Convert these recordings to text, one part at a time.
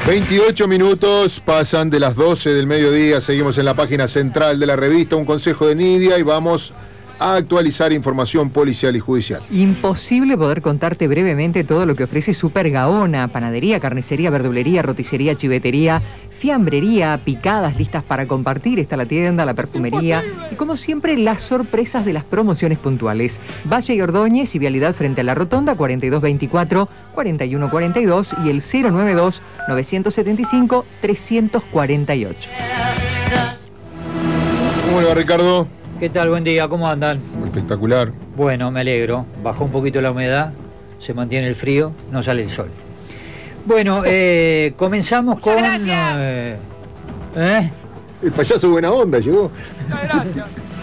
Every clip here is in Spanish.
28 minutos pasan de las 12 del mediodía. Seguimos en la página central de la revista Un Consejo de Nidia y vamos a actualizar información policial y judicial. Imposible poder contarte brevemente todo lo que ofrece Super Gaona: panadería, carnicería, verdulería, roticería, chivetería, fiambrería, picadas listas para compartir. Está la tienda, la perfumería y, como siempre, las sorpresas de las promociones puntuales. Valle y Ordóñez y vialidad frente a la Rotonda, 4224-4142 y el 092-975-348. ¿Cómo le va, Ricardo? ¿Qué tal? Buen día, ¿cómo andan? Espectacular. Bueno, me alegro. Bajó un poquito la humedad, se mantiene el frío, no sale el sol. Bueno, comenzamos con... El payaso buena onda llegó. Muchas gracias.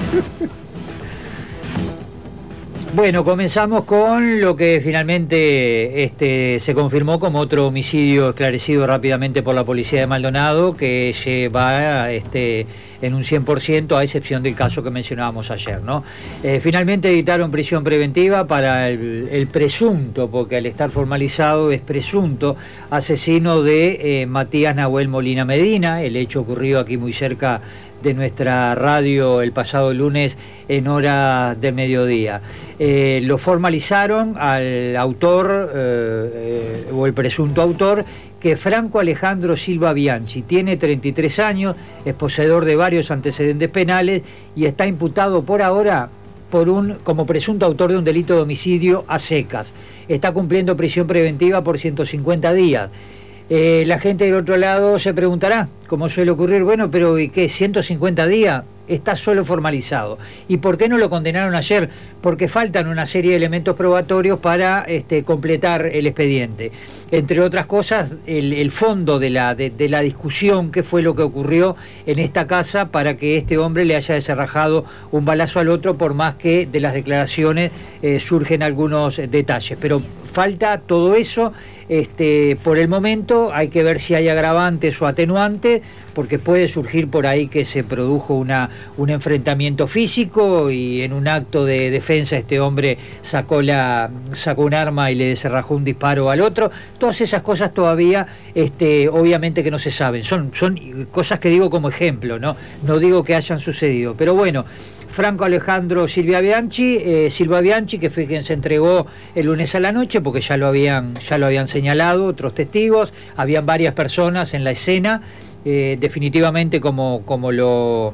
Bueno, comenzamos con lo que finalmente se confirmó como otro homicidio esclarecido rápidamente por la policía de Maldonado, que va en un 100%, a excepción del caso que mencionábamos ayer, ¿no? Finalmente dictaron prisión preventiva para el presunto, porque al estar formalizado es presunto, asesino de Matías Nahuel Molina Medina. El hecho ocurrido aquí muy cerca de nuestra radio el pasado lunes en hora del mediodía. Lo formalizaron al autor o el presunto autor, que Franco Alejandro Silva Bianchi. Tiene 33 años, es poseedor de varios antecedentes penales y está imputado por ahora como presunto autor de un delito de homicidio a secas. Está cumpliendo prisión preventiva por 150 días. La gente del otro lado se preguntará, como suele ocurrir, bueno, pero ¿y qué? ¿150 días? Está solo formalizado. ¿Y por qué no lo condenaron ayer? Porque faltan una serie de elementos probatorios para completar el expediente. Entre otras cosas, el fondo de la discusión, qué fue lo que ocurrió en esta casa para que este hombre le haya deserrajado un balazo al otro, por más que de las declaraciones surgen algunos detalles. Pero falta todo eso. Por el momento hay que ver si hay agravantes o atenuantes, porque puede surgir por ahí que se produjo un enfrentamiento físico y en un acto de defensa este hombre sacó un arma y le deserrajó un disparo al otro. Todas esas cosas todavía obviamente que no se saben, son cosas que digo como ejemplo, no digo que hayan sucedido, pero bueno. Franco Alejandro Silva Bianchi, que fue quien se entregó el lunes a la noche, porque ya lo habían señalado otros testigos, habían varias personas en la escena. Definitivamente, como lo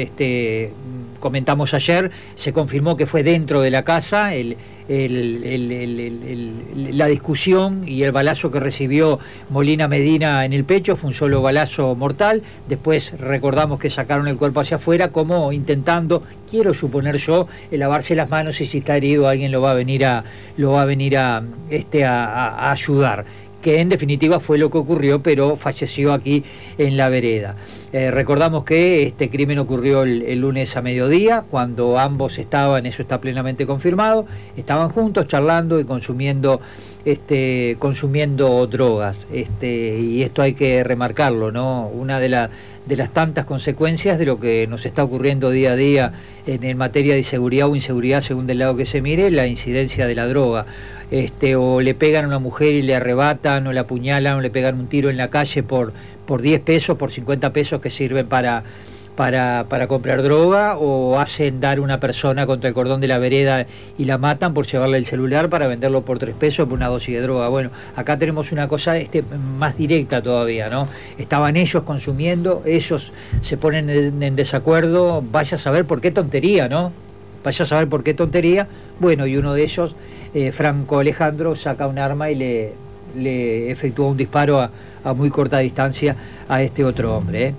comentamos ayer, se confirmó que fue dentro de la casa la discusión, y el balazo que recibió Molina Medina en el pecho fue un solo balazo mortal. Después recordamos que sacaron el cuerpo hacia afuera, como intentando, quiero suponer yo, lavarse las manos, y si está herido alguien lo va a venir a ayudar, que en definitiva fue lo que ocurrió, pero falleció aquí en la vereda. Recordamos que este crimen ocurrió el lunes a mediodía, cuando ambos estaban, eso está plenamente confirmado, estaban juntos charlando y consumiendo drogas. Y esto hay que remarcarlo, ¿no? Una de las tantas consecuencias de lo que nos está ocurriendo día a día en materia de seguridad o inseguridad, según del lado que se mire, la incidencia de la droga. O le pegan a una mujer y le arrebatan, o le apuñalan, o le pegan un tiro en la calle por 10 pesos, por 50 pesos que sirven para comprar droga, o hacen dar una persona contra el cordón de la vereda y la matan por llevarle el celular para venderlo por 3 pesos por una dosis de droga. Bueno, acá tenemos una cosa más directa todavía, ¿no? Estaban ellos consumiendo, ellos se ponen en desacuerdo, vaya a saber por qué tontería, ¿no? Vaya a saber por qué tontería. Bueno, y uno de ellos, Franco Alejandro, saca un arma y le efectúa un disparo a muy corta distancia a este otro hombre.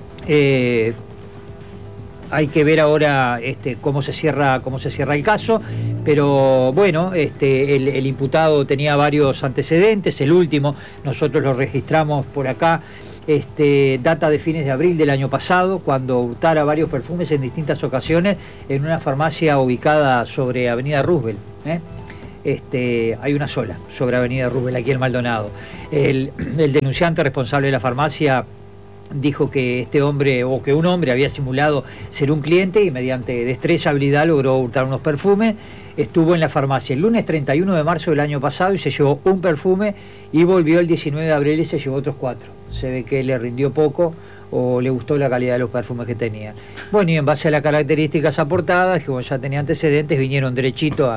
Hay que ver ahora cómo se cierra el caso, pero bueno, el imputado tenía varios antecedentes. El último nosotros lo registramos por acá, data de fines de abril del año pasado, cuando hurtara varios perfumes en distintas ocasiones en una farmacia ubicada sobre Avenida Roosevelt. Hay una sola sobre Avenida Roosevelt, aquí en Maldonado. El denunciante responsable de la farmacia dijo que este hombre, o que un hombre había simulado ser un cliente y mediante destreza, habilidad logró hurtar unos perfumes. Estuvo en la farmacia el lunes 31 de marzo del año pasado y se llevó un perfume, y volvió el 19 de abril y se llevó otros 4. Se ve que le rindió poco o le gustó la calidad de los perfumes que tenía. Bueno, y en base a las características aportadas, que como ya tenía antecedentes, vinieron derechito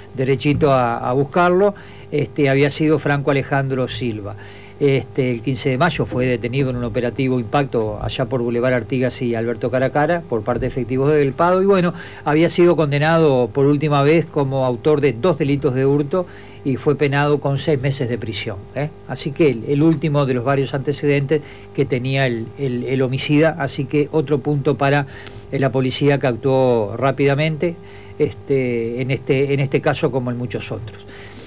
a buscarlo. Había sido Franco Alejandro Silva. El 15 de mayo fue detenido en un operativo impacto allá por Boulevard Artigas y Alberto Caracara por parte de efectivos del PADO, y bueno, había sido condenado por última vez como autor de 2 delitos de hurto y fue penado con 6 meses de prisión. Así que el último de los varios antecedentes que tenía el homicida, así que otro punto para la policía, que actuó rápidamente en este caso como en muchos otros.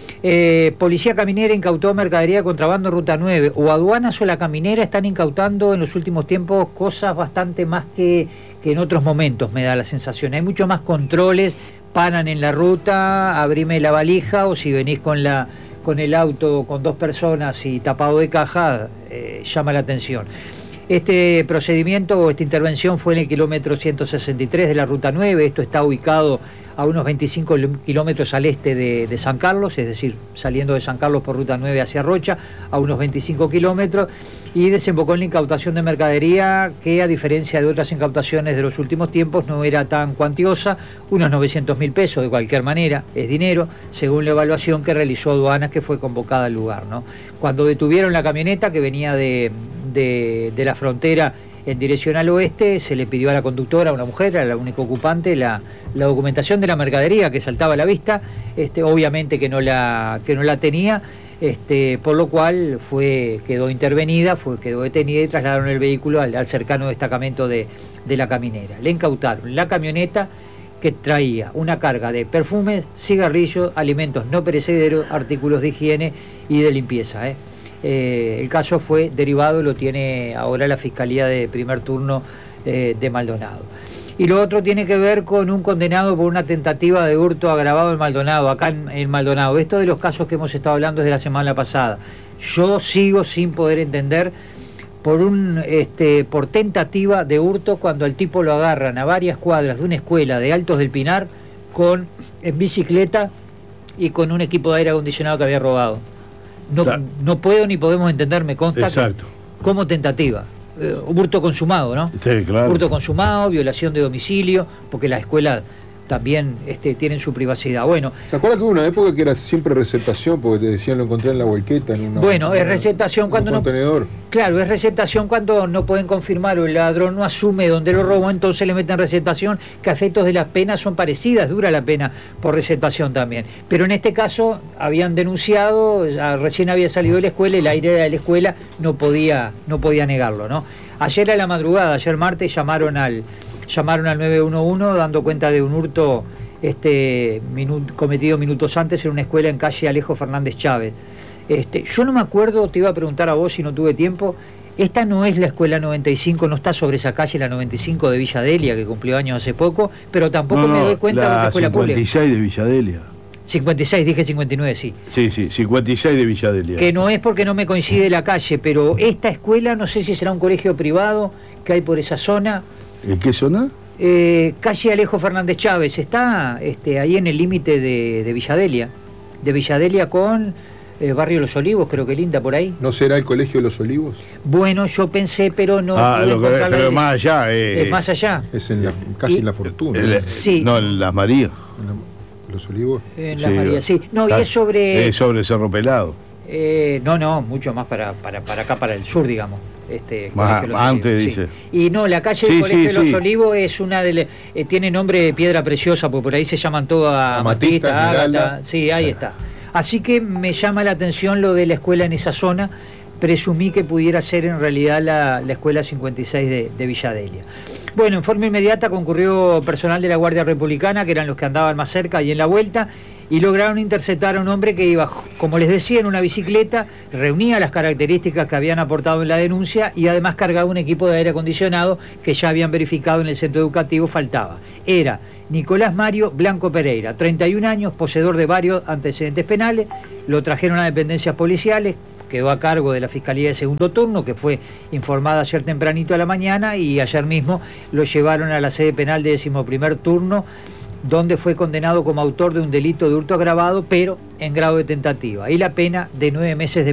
Policía Caminera incautó mercadería de contrabando en Ruta 9. O aduanas o la Caminera están incautando en los últimos tiempos cosas bastante más que en otros momentos, me da la sensación. Hay mucho más controles, paran en la ruta, abrime la valija, o si venís con el auto con 2 personas y tapado de caja, llama la atención. Este procedimiento o esta intervención fue en el kilómetro 163 de la Ruta 9. Esto está ubicado a unos 25 kilómetros al este de San Carlos, es decir, saliendo de San Carlos por Ruta 9 hacia Rocha, a unos 25 kilómetros, y desembocó en la incautación de mercadería que, a diferencia de otras incautaciones de los últimos tiempos, no era tan cuantiosa, unos 900.000 pesos. De cualquier manera, es dinero, según la evaluación que realizó Aduanas, que fue convocada al lugar, ¿no? Cuando detuvieron la camioneta que venía de la frontera en dirección al oeste, se le pidió a la conductora, a una mujer, a la única ocupante, la documentación de la mercadería, que saltaba a la vista, obviamente que no la tenía, por lo cual quedó intervenida, quedó detenida y trasladaron el vehículo al cercano destacamento de la Caminera. Le incautaron la camioneta, que traía una carga de perfumes, cigarrillos, alimentos no perecederos, artículos de higiene y de limpieza. El caso fue derivado, lo tiene ahora la Fiscalía de Primer Turno de Maldonado. Y lo otro tiene que ver con un condenado por una tentativa de hurto agravado en Maldonado, acá en Maldonado. Esto de los casos que hemos estado hablando desde la semana pasada. Yo sigo sin poder entender por tentativa de hurto, cuando al tipo lo agarran a varias cuadras de una escuela de Altos del Pinar en bicicleta y con un equipo de aire acondicionado que había robado. No puedo ni podemos entender, me consta, como tentativa. Hurto consumado, ¿no? Sí, claro. Hurto consumado, violación de domicilio, porque las escuelas también tienen su privacidad. Bueno, ¿se acuerda que hubo una época que era siempre receptación, porque te decían lo encontré en la Huelqueta? Es receptación cuando no... contenedor. Claro, es receptación cuando no pueden confirmar o el ladrón no asume dónde lo robó, entonces le meten receptación, que a efectos de las penas son parecidas, dura la pena por receptación también. Pero en este caso habían denunciado, recién había salido de la escuela, el aire de la escuela no podía negarlo, ¿no? Ayer a la madrugada, ayer martes, llamaron al 911 dando cuenta de un hurto cometido minutos antes en una escuela en calle Alejo Fernández Chávez. Yo no me acuerdo, te iba a preguntar a vos si no tuve tiempo, esta no es la escuela 95, no está sobre esa calle, la 95 de Villa Delia, que cumplió años hace poco, pero tampoco me doy cuenta de otra escuela pública. 56 de Villa Delia. 56, dije 59, sí. Sí, 56 de Villa Delia. Que no es porque no me coincide la calle, pero esta escuela no sé si será un colegio privado que hay por esa zona. ¿En qué zona? Calle Alejo Fernández Chávez, está ahí en el límite de Villadelia. De Villadelia con Barrio Los Olivos, creo que linda por ahí. ¿No será el Colegio de los Olivos? Bueno, yo pensé, pero no pude encontrar pero más allá. Es más allá. Es casi en La Fortuna. Sí. No, en Las Marías. ¿Los Olivos? En Las Marías, sí. No, y es sobre... Es sobre Cerro Pelado. No, mucho más para acá, para el sur, digamos. Más antes, sí. dice. Y no, la calle del Colegio de los Olivos es una de tiene nombre de piedra preciosa, porque por ahí se llaman todas Amatista, Ágata. Sí, ahí está. Así que me llama la atención lo de la escuela en esa zona. Presumí que pudiera ser en realidad la escuela 56 de Villadelia. Bueno, en forma inmediata concurrió personal de la Guardia Republicana, que eran los que andaban más cerca y en la vuelta, y lograron interceptar a un hombre que iba, como les decía, en una bicicleta, reunía las características que habían aportado en la denuncia y además cargaba un equipo de aire acondicionado que ya habían verificado en el centro educativo faltaba. Era Nicolás Mario Blanco Pereira, 31 años, poseedor de varios antecedentes penales, lo trajeron a dependencias policiales, quedó a cargo de la Fiscalía de Segundo Turno, que fue informada ayer tempranito a la mañana, y ayer mismo lo llevaron a la sede penal de 11º Turno, donde fue condenado como autor de un delito de hurto agravado, pero en grado de tentativa, y la pena de 9 meses de